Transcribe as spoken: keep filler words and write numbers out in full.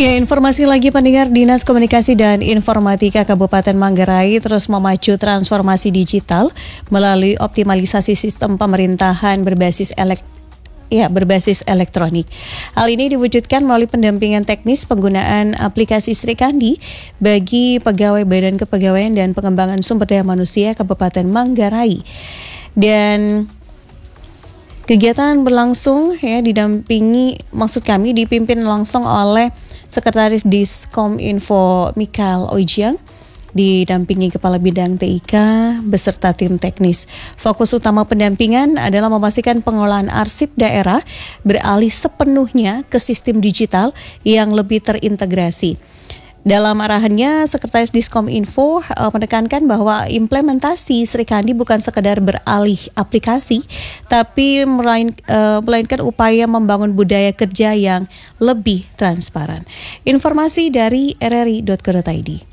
Ya, informasi lagi pendengar, Dinas Komunikasi dan Informatika Kabupaten Manggarai terus memacu transformasi digital melalui optimalisasi sistem pemerintahan berbasis elektronik. Ya, berbasis elektronik. Hal ini diwujudkan melalui pendampingan teknis penggunaan aplikasi Sri Kandi bagi pegawai Badan Kepegawaian dan Pengembangan Sumber Daya Manusia Kabupaten Manggarai. Dan kegiatan berlangsung ya didampingi, maksud kami dipimpin langsung oleh Sekretaris Diskominfo Mikael Ojiang, didampingi Kepala Bidang T I K beserta tim teknis. Fokus utama pendampingan adalah memastikan pengolahan arsip daerah beralih sepenuhnya ke sistem digital yang lebih terintegrasi. Dalam arahannya, Sekretaris Diskominfo uh, menekankan bahwa implementasi Sri Kandi bukan sekedar beralih aplikasi, tapi melain, uh, melainkan upaya membangun budaya kerja yang lebih transparan. Informasi dari r r i dot co dot i d.